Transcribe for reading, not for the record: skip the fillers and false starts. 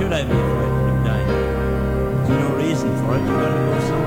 should I be afraid of dying? There's no reason for it. You're going to go someday.